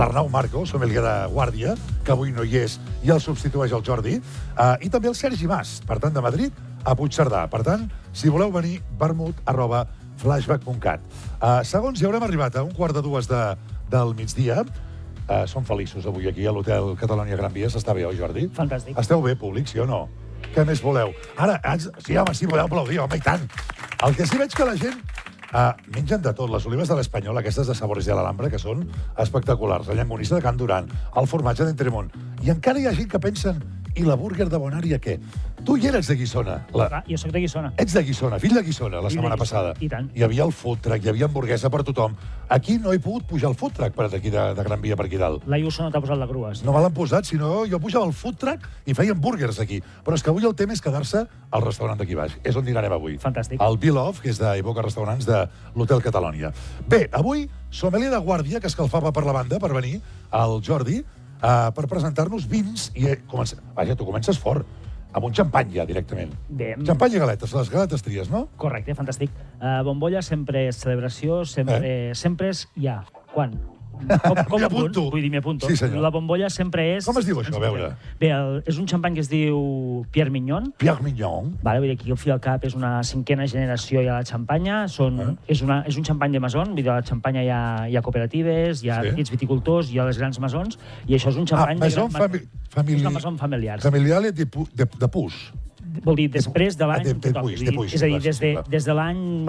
l'Arnau Marco, sommelier de Guàrdia, que avui no hi és i el substitueix el Jordi, i també el Sergi Mas, per tant, de Madrid a Puigcerdà. Per tant, si voleu venir, vermut@flashback.cat. Segons hi haurem arribat a 1:45 del migdia. Som feliços avui aquí a l'Hotel Catalonia Gran Via. S'està bé, oi, Jordi? Fantàstic. Esteu bé, públic, sí o no? Què més voleu? Ara, sí, home, sí, voleu aplaudir, home, i tant. El que sí veig que la gent mengen de tot. Les olives de l'Espanyol, aquestes de Sabores de l'Alhambra, que són espectaculars. La llangonissa de Can Duran, el formatge d'Entremont. I encara hi ha gent que pensen, i la búrguer de Bonària, què? Tu hi eres de Guissona. Jo soc de Guissona. Ets de Guissona, fill de Guissona, la setmana passada. I tant. Hi havia el food truck, hi havia hamburguesa per tothom. Aquí no he pogut pujar el food truck per aquí de Gran Via, per aquí dalt. La Iuso no t'ha posat la grua. No me l'han posat, sinó jo pujava al food truck i feia hamburguers aquí. Però és que avui el tema és quedar-se al restaurant d'aquí baix. És on dinarem avui. Fantàstic. El Bill Off, que és d'Evoca Restaurants de l'Hotel Catalonia. Bé, avui, sommelier de Guàrdia, que escalfava per la banda per venir, el Jordi, per presentar-nos vins. I vaja, tu comences fort, amb un xampany ja, directament. Bé. Xampany i galetes, les galetes tries, no? Correcte, fantàstic. Bombolla sempre és celebració, sempre és ja. Quan? M'hi apunto. Vull dir, m'hi apunto. Sí, senyor. La bombolla sempre és... Com es diu això, a veure? Bé, és un xampany que es diu Pierre Mignon. Pierre Mignon. Vale, vull dir, aquí al fi al cap és una cinquena generació ja de xampanya. És un xampany de mason, vull dir, a la xampanya hi ha cooperatives, hi ha petits viticultors, hi ha les grans masons, i això és un xampany... És una mason familiar. Familiar de Puix. Vol dir, després de l'any... És a dir, des de l'any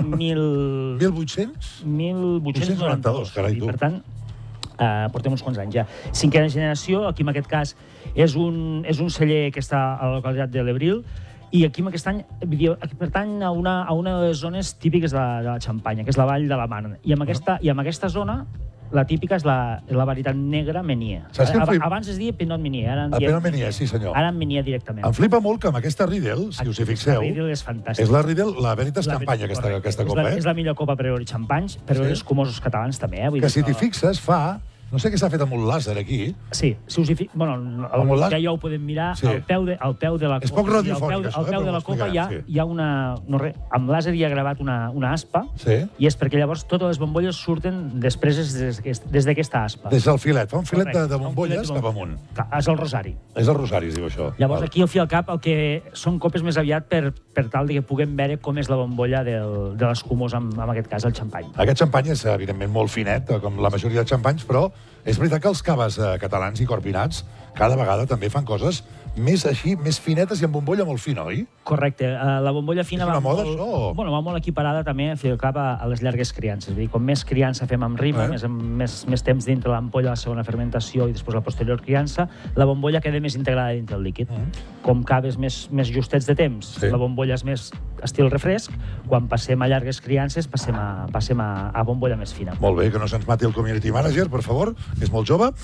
1892, carai, tu. Per tant, portem uns quants anys ja. Cinquena generació, aquí en aquest cas és un celler que està a la localitat de l'Ebril, i aquí en aquest any pertany a una de les zones típiques de la Xampanya, que és la Vall de la Marne. I en aquesta zona, la típica és la varietat negra Menier. Abans es deia Pinot Meunier. Pinot Meunier, sí senyor. Ara en Meunier directament. Em flipa molt que amb aquesta Riedel, si us hi fixeu... La Riedel és fantàstica. És la Riedel, la Veritas Campanya, aquesta copa, És la millor copa per beure xampanys, per beure escomosos catalans també. Que si t'hi fixes fa... No sé què s'ha fet amb un làser aquí. Sí, si us hi fixeu... Bueno, ja ho podem mirar. Al peu de la copa... És poc radiofònic, això. Al peu de la copa hi ha una... Amb làser hi ha gravat una aspa, i és perquè llavors totes les bombolles surten després des d'aquesta aspa. Des del filet. Fa un filet de bombolles cap amunt. És el rosari. És el rosari, es diu això. Llavors, aquí al fi al cap, el que són copes més aviat per tal que puguem veure com és la bombolla de l'escumós, en aquest cas, el xampany. Aquest xampany és, evidentment, molt finet, com la majoria de xampanys, però és veritat que els caves catalans i corpinats cada vegada també fan coses més així, més finetes i amb bombolla molt fina, oi? Correcte. La bombolla fina va molt equiparada també al cap a les llargues criances. És a dir, com més criança fem amb rima, més temps dintre l'ampolla, la segona fermentació i després la posterior criança, la bombolla queda més integrada dintre el líquid. Com caves més justets de temps, la bombolla és més estil refresc, quan passem a llargues criances passem a bombolla més fina. Molt bé, que no se'ns mati el community manager, per favor, és molt jove.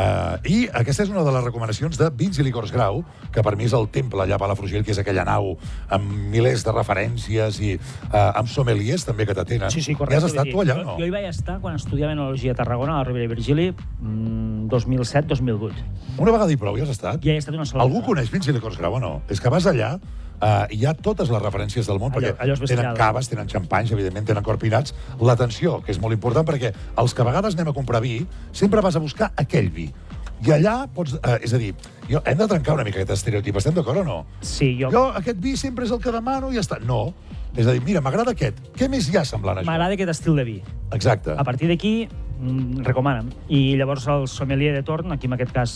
I aquesta és una de les recomanacions de Vins i Licors Grau, que per mi és el temple allà a Palafrugell, que és aquella nau amb milers de referències i amb sommeliers també que t'atenen. Sí, correcte. Hi has estat tu allà o no? Jo hi vaig estar quan estudiava enologia a Tarragona, a la Rovira i Virgili, 2007-2008. Una vegada i prou, hi has estat? Ja he estat una sola. Algú coneix Vins i Licors Grau o no? És que vas allà, hi ha totes les referències del món, perquè tenen caves, tenen xampanys, evidentment, tenen corpinats. L'atenció, que és molt important, perquè els que a vegades anem a comprar vi, sempre vas a buscar aquell vi. I allà pots... És a dir, hem de trencar una mica aquest estereotip. Estem d'acord o no? Sí, jo aquest vi sempre és el que demano i ja està. No. És a dir, mira, m'agrada aquest. Què més hi ha semblant a això? M'agrada aquest estil de vi. Exacte. A partir d'aquí, recomana'm. I llavors el sommelier de torn, aquí en aquest cas...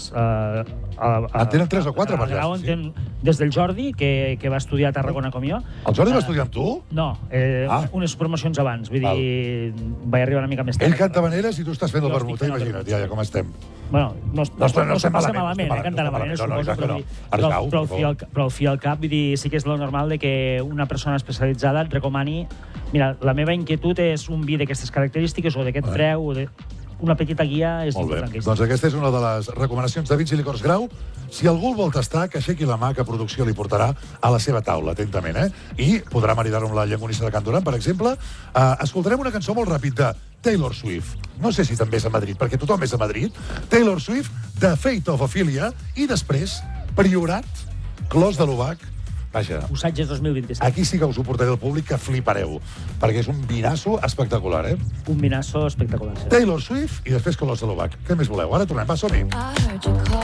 En tenen 3 o 4 per allà. Des del Jordi, que va estudiar a Tarragona com jo. El Jordi va estudiar amb tu? No, unes promocions abans. Vull dir, vaig arribar una mica més tard. Ell canta habaneres i tu estàs fent el vermut, imagina't, ja com estem. Bueno, no estem passa malament, cantar habaneres, suposo, però al fi al cap, vull dir, sí que és lo normal que una persona especialitzada et recomani... Mira, la meva inquietud és un vi d'aquestes característiques o d'aquest preu, una petita guia és important. Doncs aquesta és una de les recomanacions de Vins i Licors Grau. Si algú el vol tastar, que aixequi la mà, que producció li portarà a la seva taula, atentament, I podrà maridar-ho amb la llangonissa de Can Duran, per exemple. Escoltarem una cançó molt ràpid de Taylor Swift. No sé si també és a Madrid, perquè tothom és a Madrid. Taylor Swift, The Fate of Ophelia, i després, Priorat, Clos de l'Obac, Vaja. Usatges 2027. Aquí sí que us ho portaré al públic, que flipareu, perquè és un vinasso espectacular, Un vinasso espectacular, sí. Taylor Swift i després Color Slovac. Què més voleu? Ara tornem, va, som-hi.